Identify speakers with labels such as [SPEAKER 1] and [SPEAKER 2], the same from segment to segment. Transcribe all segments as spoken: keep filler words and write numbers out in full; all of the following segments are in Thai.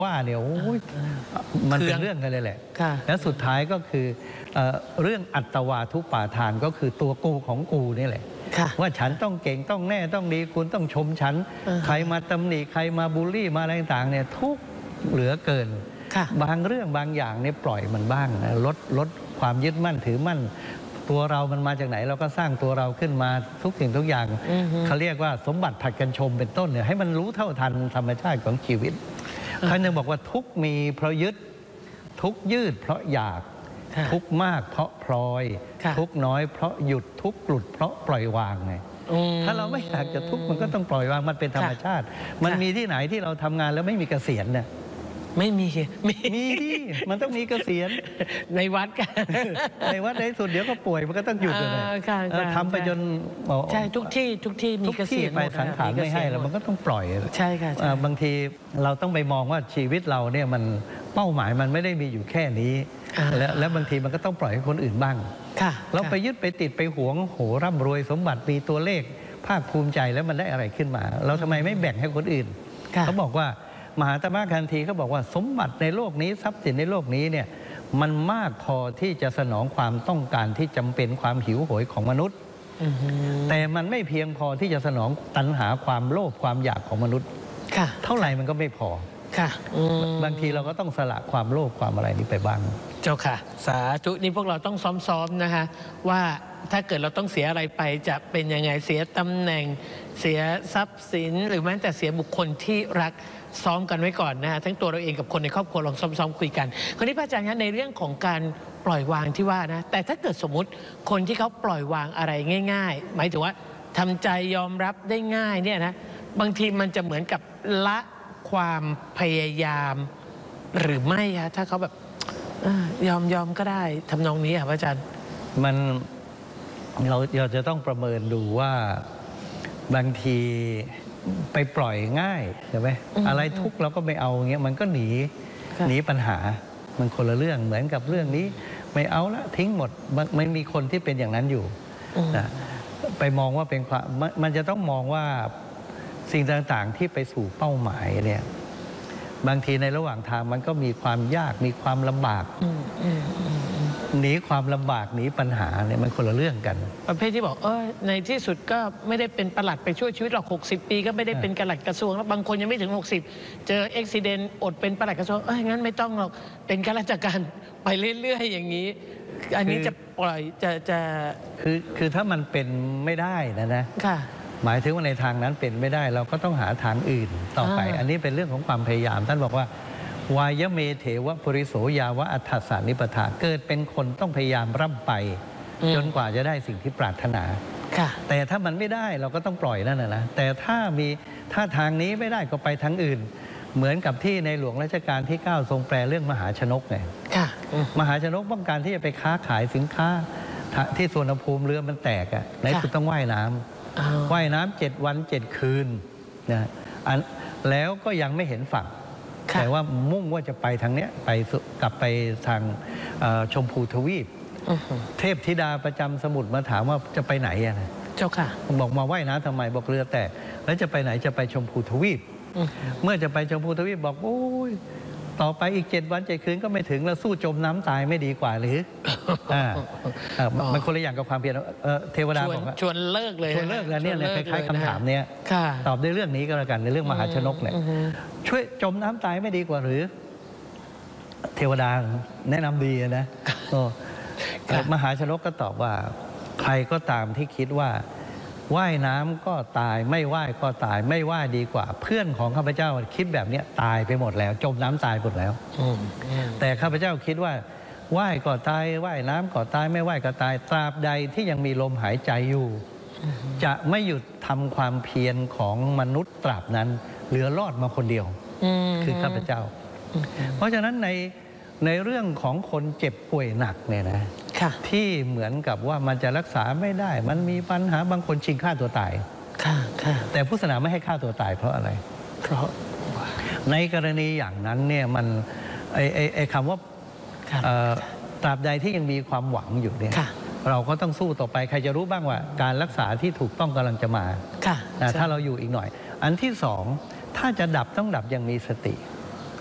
[SPEAKER 1] ว่าเนี่ยโอ้ยมันเป็นเรื่องกันเลยแหละแล้วสุดท้ายก็คือเรื่องอัตวาทุปาทานก็คือตัวกูของกูนี่แหละว่าฉันต้องเก่งต้องแน่ต้องดีคุณต้องชมฉันใครมาตำหนิใครมาบูลลี่มาอะไรต่างเนี่ยทุกเหลือเกินบางเรื่องบางอย่างเนี่ยปล่อยมันบ้างนะลดลดความยึดมั่นถือมั่นตัวเรามันมาจากไหนเราก็สร้างตัวเราขึ้นมาทุกสิ่งทุกอย่างเขาเรียกว่าสมบัติผัดกันชมเป็นต้นเนี่ยให้มันรู้เท่าทันธรรมชาติของชีวิตเขาจะบอกว่าทุกมีเพราะยึดทุกยืดเพราะอยากทุกมากเพราะพลอยทุกน้อยเพราะหยุดทุกหลุดเพราะปล่อยวางไงถ้าเราไม่อยากจะทุกมันก็ต้องปล่อยวางมันเป็นธรรมชาติมันมีที่ไหนที่เราทำงานแล้วไม่มีเกษียณเนี่ย
[SPEAKER 2] ไม่มี
[SPEAKER 1] มีที่มันต้องมีเกษียณ
[SPEAKER 2] ในวัดกัน
[SPEAKER 1] ในวัดในสุดเดี๋ยวก็ป่วยมันก็ต้องหยุดเลยทำไปจน
[SPEAKER 2] ใช่ทุกที่ทุกที่มีเกษียณ
[SPEAKER 1] ไปสังขารไม่ให้แล้วมันก็ต้องปล่อย
[SPEAKER 2] ใช่ค่ะ
[SPEAKER 1] บางทีเราต้องไปมองว่าชีวิตเราเนี่ยมันเป้าหมายมันไม่ได้มีอยู่แค่นี้แล้วแล้วบางทีมันก็ต้องปล่อยให้คนอื่นบ้างเราไปยึดไปติดไปหวงโหร่ำรวยสมบัติมีตัวเลขภาคภูมิใจแล้วมันได้อะไรขึ้นมาเราทำไมไม่แบ่งให้คนอื่นเขาบอกว่ามหาตมะคันธีเขาบอกว่าสมบัติในโลกนี้ทรัพย์สินในโลกนี้เนี่ยมันมากพอที่จะสนองความต้องการที่จำเป็นความหิวโหยของมนุษย์แต่มันไม่เพียงพอที่จะสนองตัณหาความโลภความอยากของมนุษย์เท่าไหร่มันก็ไม่พอบางทีเราก็ต้องสละความโลภความอะไรนี้ไปบ้าง
[SPEAKER 2] เจ้าค่ะสาธุนี่พวกเราต้องซ้อมๆนะคะว่าถ้าเกิดเราต้องเสียอะไรไปจะเป็นยังไงเสียตำแหน่งเสียทรัพย์สินหรือแม้แต่เสียบุคคลที่รักซ้อมกันไว้ก่อนนะฮะทั้งตัวเราเองกับคนในครอบครัวลองซ้อมๆคุยกันคราวนี้พระอาจารย์คะในเรื่องของการปล่อยวางที่ว่านะแต่ถ้าเกิดสมมุติคนที่เขาปล่อยวางอะไรง่ายๆหมายถึงว่าทำใจยอมรับได้ง่ายเนี่ยนะบางทีมันจะเหมือนกับละความพยายามหรือไม่คะถ้าเขาแบบยอมยอมก็ได้ทำนองนี้ค่ะพระอาจารย์
[SPEAKER 1] มันเราเราจะต้องประเมินดูว่าบางทีไปปล่อยง่ายใช่ไหมอะไรทุกเราก็ไม่เอาเงี้ยมันก็หนีหนีปัญหามันคนละเรื่องเหมือนกับเรื่องนี้ไม่เอาละทิ้งหมดมันมีคนที่เป็นอย่างนั้นอยู่นะไปมองว่าเป็นความมันจะต้องมองว่าสิ่งต่างๆที่ไปสู่เป้าหมายเนี่ยบางทีในระหว่างทางมันก็มีความยากมีความลำบากหนีความลำบากหนีปัญหาเนี่ยมันคนละเรื่องกัน
[SPEAKER 2] ประเภทที่บอกเออในที่สุดก็ไม่ได้เป็นปลัดไปช่วยชีวิตเราหกสิบปีก็ไม่ได้เป็นปลัดกระทรวงแล้วบางคนยังไม่ถึงหกสิบเจออุบัติเหตุอดเป็นปลัดกระทรวงเอ้ยงั้นไม่ต้องหรอกเป็นข้าราชการไปเรื่อยๆอย่างนี้อันนี้จะปล่อยจะจะ
[SPEAKER 1] คือคือถ้ามันเป็นไม่ได้นะนะ
[SPEAKER 2] ค่ะ
[SPEAKER 1] หมายถึงว่าในทางนั้นเป็นไม่ได้เราก็ต้องหาทางอื่นต่อไปอันนี้เป็นเรื่องของความพยายามท่านบอกว่าวายเมเถวะปุริโสยาวะอัฏฐสานิปทาเกิดเป็นคนต้องพยายามร่ำไปจนกว่าจะได้สิ่งที่ปรารถนาแต่ถ้ามันไม่ได้เราก็ต้องปล่อยนั่นแหละนะแต่ถ้ามีถ้าทางนี้ไม่ได้ก็ไปทางอื่นเหมือนกับที่ในหลวงรัชกาลที่เก้าทรงแปลเรื่องมหาชนกไงมหาชนกต้องการที่จะไปค้าขายสินค้าที่สวนภูมิเรือมันแตกอ่ะในสุดต้องว่ายน้ำว่ายน้ำเจ็ดวันเจ็ดคืนนะแล้วก็ยังไม่เห็นฝั่งแต่ว่ามุ่งว่าจะไปทางเนี้ยไปกลับไปทางชมพูทวีปเทพธิดาประจำสมุทรมาถามว่าจะไปไหนอะ
[SPEAKER 2] เจ้าค่ะ
[SPEAKER 1] บอกมาว่ายน้ำทำไมบอกเรือแตกแล้วจะไปไหนจะไปชมพูทวีปเมื่อจะไปชมพูทวีปบอกโอ้ยต่อไปอีกเจ็ดวันเจ็ดคืนก็ไม่ถึงแล้วสู้จมน้ำตายไม่ดีกว่าหรือมันคนละอย่างกับความเพียรเทวดาบอกว่า
[SPEAKER 2] ชวนเลิกเลย
[SPEAKER 1] ชวนเลิกแล้วเนี่ยคล้ายๆคำถามเนี้ยตอบด้วยเรื่องนี้ก็แล้วกันในเรื่องมหาชนกเนี่ยช่วยจมน้ำตายไม่ดีกว่าหรือเทวดาแนะนำดีนะมหาชนกก็ตอบว่าใครก็ตามที่คิดว่าว่ายน้ำก็ตายไม่ว่ายก็ตายไม่ว่ายดีกว่าเพื่อนของข้าพเจ้าคิดแบบนี้ตายไปหมดแล้วจมน้ำตายหมดแล้วแต่ข้าพเจ้าคิดว่าว่ายก็ตายว่ายน้ำก็ตายไม่ว่ายก็ตายตราบใดที่ยังมีลมหายใจอยู่จะไม่หยุดทำความเพียรของมนุษย์ตราบนั้นเหลือรอดมาคนเดียวคือข้าพเจ้าเพราะฉะนั้นในในเรื่องของคนเจ็บป่วยหนักเนี่ยนะที่เหมือนกับว่ามันจะรักษาไม่ได้มันมีปัญหาบางคนชิงฆ่าตัวตายแต่พุทธศาสนาไม่ให้ฆ่าตัวตายเพราะอะไรเพราะในกรณีอย่างนั้นเนี่ยมันไอ้ไอ้ไอ้คำว่าตราบใดที่ยังมีความหวังอยู่เนี่ยเราก็ต้องสู้ต่อไปใครจะรู้บ้างว่าการรักษาที่ถูกต้องกำลังจะมาถ้าเราอยู่อีกหน่อยอันที่สองถ้าจะดับต้องดับยังมีสติ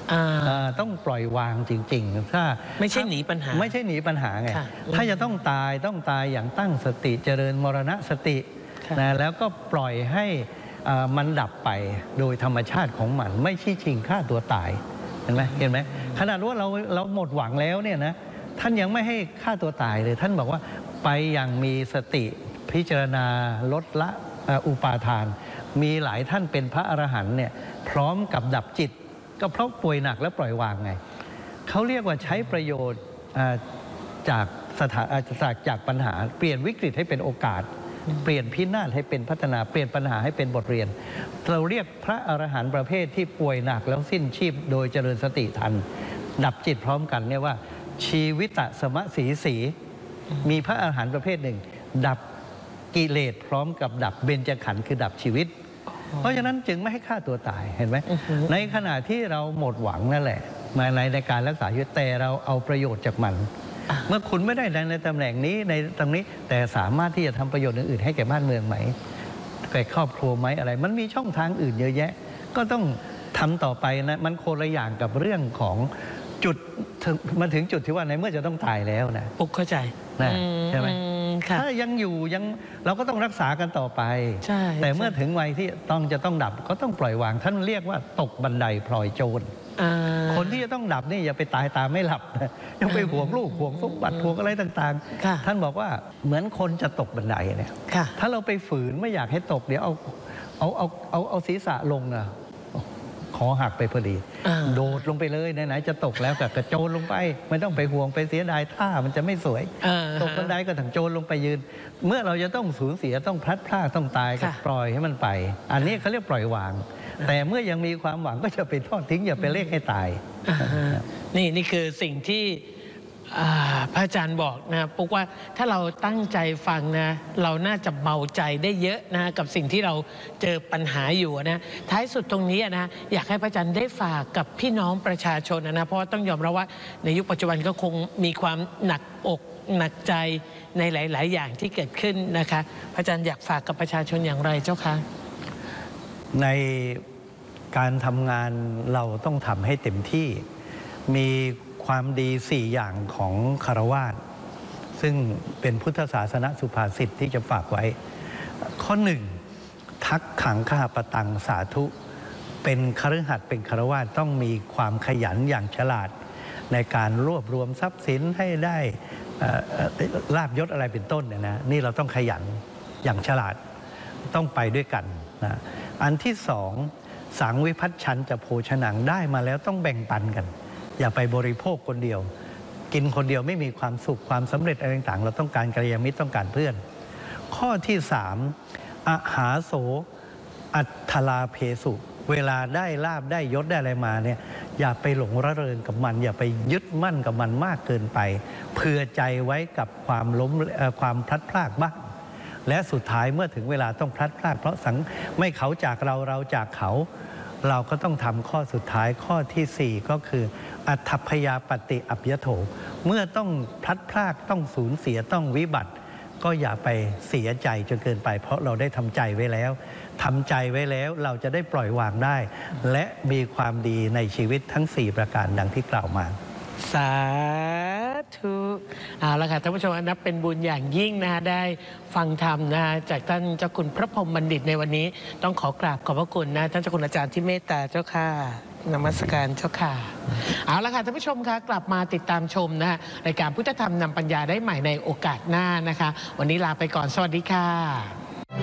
[SPEAKER 1] ต้องปล่อยวางจริงๆถ้า
[SPEAKER 2] ไม่ใช่หนีปัญหา
[SPEAKER 1] ไม่ใช่หนีปัญหาไงถ้าจะต้องตายต้องตายอย่างตั้งสติเจริญมรณสตินะแล้วก็ปล่อยให้มันดับไปโดยธรรมชาติของมันไม่ชี้ชิงฆ่าตัวตายเห็นไหมเห็นไหมขนาดว่าเราเราหมดหวังแล้วเนี่ยนะท่านยังไม่ให้ฆ่าตัวตายเลยท่านบอกว่าไปอย่างมีสติพิจารณาลดละอุปาทานมีหลายท่านเป็นพระอรหันต์เนี่ยพร้อมกับดับจิตก็เพราะป่วยหนักและปล่อยวางไงเขาเรียกว่าใช้ประโยชน์จากสถานจากจากปัญหาเปลี่ยนวิกฤตให้เป็นโอกาสเปลี่ยนพินาศให้เป็นพัฒนาเปลี่ยนปัญหาให้เป็นบทเรียนเราเรียกพระอรหันต์ประเภทที่ป่วยหนักแล้วสิ้นชีพโดยเจริญสติทันดับจิตพร้อมกันเนี่ยว่าชีวิตสมะสีสีมีพระอรหันต์ประเภทหนึ่งดับกิเลสพร้อมกับดับเบญจขันธ์คือดับชีวิตเพราะฉะนั้นจึงไม่ให้ฆ่าตัวตายเห็นไหมในขณะที่เราหมดหวังนั่นแหละมาในในการรักษาชีวิตแต่เราเอาประโยชน์จากมันเมื่อคุณไม่ได้ในตำแหน่งนี้ในตรงนี้แต่สามารถที่จะทำประโยชน์อื่นๆให้แก่บ้านเมืองไหมแก่ครอบครัวไหมอะไรมันมีช่องทางอื่นเยอะแยะก็ต้องทำต่อไปนะมันคนละอย่างกับเรื่องของจุดมาถึงจุดที่ว่าในเมื่อจะต้องตายแล้วนะ
[SPEAKER 2] ปุ๊กเข้าใจ
[SPEAKER 1] นะใช่ไหมถ้ายังอยู่ยังเราก็ต้องรักษากันต่อไปแต่เมื่อถึงวัยที่ต้องจะต้องดับก็ต้องปล่อยวางท่านเรียกว่าตกบันไดพลอยโจรคนที่จะต้องดับนี่อย่าไปตายตาไม่หลับนะยังไปห่วงลูกห่วงสมบัติห่วงอะไรต่างๆท่านบอกว่าเหมือนคนจะตกบันไดเนี่ยถ้าเราไปฝืนไม่อยากให้ตกเดี๋ยวเอาเอาเอาเอาเอาศีรษะลงนะขอหักไปพอดีโดดลงไปเลยไหนๆจะตกแล้วก็กระโจนลงไปไม่ต้องไปห่วงไปเสียดายท่ามันจะไม่สวยตกบันไดก็ถังโจนลงไปยืนเมื่อเราจะต้องสูญเสียต้องพลัดพรากต้องตายก็ปล่อยให้มันไปอันนี้เขาเรียกปล่อยวางแต่เมื่อยังมีความหวังก็จะไปทอดทิ้งอย่าไปเรียกให้ตาย
[SPEAKER 2] นี่นี่คือสิ่งที่พระอาจารย์บอกนะปุ๊กว่าถ้าเราตั้งใจฟังนะเราน่าจะเบาใจได้เยอะนะกับสิ่งที่เราเจอปัญหาอยู่นะท้ายสุดตรงนี้นะอยากให้พระอาจารย์ได้ฝากกับพี่น้องประชาชนนะเพราะว่าต้องยอมรับว่าในยุคปัจจุบันก็คงมีความหนักอกหนักใจในหลายๆอย่างที่เกิดขึ้นนะคะพระอาจารย์อยากฝากกับประชาชนอย่างไรเจ้าคะ
[SPEAKER 1] ในการทำงานเราต้องทำให้เต็มที่มีความดีสี่อย่างของคฤหัสถ์ซึ่งเป็นพุทธศาสนสุภาษิตที่จะฝากไว้ข้อหนึ่งทักขังขหปตังสาธุเป็นคฤหัสถ์เป็นคฤหัสถ์ต้องมีความขยันอย่างฉลาดในการรวบรวมทรัพย์สินให้ได้ลาภยศอะไรเป็นต้นเนี่ยนะนี่เราต้องขยันอย่างฉลาดต้องไปด้วยกันนะอันที่สองสังวิพัชชันจะโภชนังได้มาแล้วต้องแบ่งปันกันอย่าไปบริโภคคนเดียวกินคนเดียวไม่มีความสุขความสำเร็จอะไรต่างๆเราต้องการกัลยาณมิตรต้องการเพื่อนข้อที่สามอหาโสอัตถลาเพสุเวลาได้ลาภได้ยศได้อะไรมาเนี่ยอย่าไปหลงระเริงกับมันอย่าไปยึดมั่นกับมันมากเกินไปเผื่อใจไว้กับความล้มความพลัดพรากบ้างและสุดท้ายเมื่อถึงเวลาต้องพลัดพรากเพราะสังไม่เขาจากเราเราจากเขาเราก็ต้องทำข้อสุดท้ายข้อที่สี่ก็คืออัตถพยาปฏิอัพยโถเมื่อต้องพลัดพรากต้องสูญเสียต้องวิบัติก็อย่าไปเสียใจจนเกินไปเพราะเราได้ทำใจไว้แล้วทำใจไว้แล้วเราจะได้ปล่อยวางได้และมีความดีในชีวิตทั้งสี่ประการดังที่กล่าวมา
[SPEAKER 2] สาธุเอาละค่ะท่านผู้ชมนับเป็นบุญอย่างยิ่งนะคะได้ฟังธรรมนะจากท่านเจ้าคุณพระพรหมบัณฑิตในวันนี้ต้องขอกราบขอบพระคุณนะท่านเจ้าคุณอาจารย์ที่เมตตาเจ้าค่ะนมัสการเจ้าค่ะเอาละค่ะท่านผู้ชมคะกลับมาติดตามชมนะรายการพุทธธรรมนำปัญญาได้ใหม่ในโอกาสหน้านะคะวันนี้ลาไปก่อนสวัสดีค่ะ